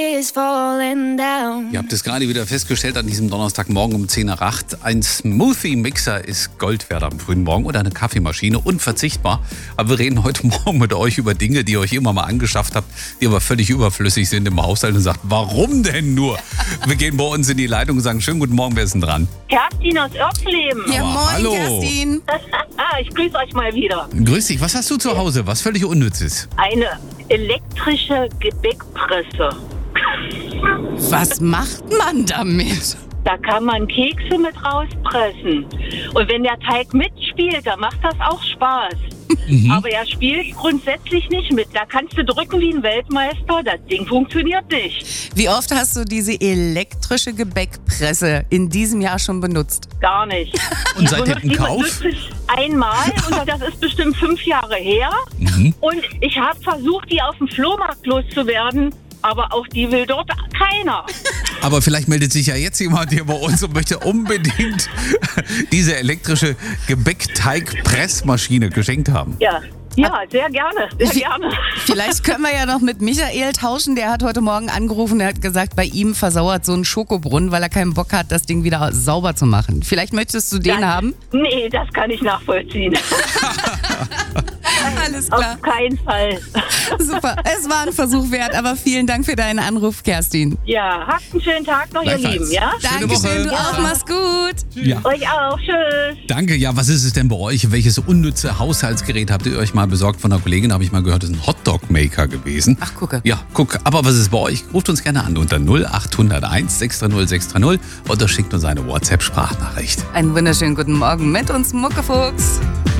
is falling down. Ihr habt es gerade wieder festgestellt an diesem Donnerstagmorgen um 10:08 Uhr. Ein Smoothie-Mixer ist Gold wert am frühen Morgen oder eine Kaffeemaschine, unverzichtbar. Aber wir reden heute Morgen mit euch über Dinge, die ihr euch immer mal angeschafft habt, die aber völlig überflüssig sind im Haushalt und sagt, warum denn nur? Wir gehen bei uns in die Leitung und sagen, schönen guten Morgen, wer ist denn dran? Kerstin aus Örsleben. Ja, Aber moin, hallo. Kerstin. Ich grüße euch mal wieder. Grüß dich, was hast du zu Hause, was völlig unnützes? Eine elektrische Gebäckpresse. Was macht man damit? Da kann man Kekse mit rauspressen. Und wenn der Teig mitspielt, dann macht das auch Spaß. Aber er spielt grundsätzlich nicht mit. Da kannst du drücken wie ein Weltmeister. Das Ding funktioniert nicht. Wie oft hast du diese elektrische Gebäckpresse in diesem Jahr schon benutzt? Gar nicht. Und seit dem Kauf? benutze ich einmal und das ist bestimmt 5 Jahre her. Und ich habe versucht, die auf dem Flohmarkt loszuwerden. Aber auch die will dort keiner. Aber vielleicht meldet sich ja jetzt jemand hier bei uns und möchte unbedingt diese elektrische Gebäckteigpressmaschine geschenkt haben. Ja, sehr gerne, sehr gerne. Vielleicht können wir ja noch mit Michael tauschen. Der hat heute Morgen angerufen, der hat gesagt, bei ihm versauert so ein Schokobrunnen, weil er keinen Bock hat, das Ding wieder sauber zu machen. Vielleicht möchtest du den haben? Nee, das kann ich nachvollziehen. Alles klar. Auf keinen Fall. Super. Es war ein Versuch wert, aber vielen Dank für deinen Anruf, Kerstin. Ja, habt einen schönen Tag noch, ihr Gleichfalls. Lieben, ja? Schöne Dankeschön, Woche. du auch. Mach's gut. Ja. Euch auch, tschüss. Danke. Ja, was ist es denn bei euch? Welches unnütze Haushaltsgerät habt ihr euch mal besorgt? Von einer Kollegin habe ich mal gehört, das ist ein Hotdog-Maker gewesen. Ach, gucke. Ja, guck. Aber was ist bei euch? Ruft uns gerne an unter 0801 630 630 oder schickt uns eine WhatsApp-Sprachnachricht. Einen wunderschönen guten Morgen mit uns, Muckefuchs.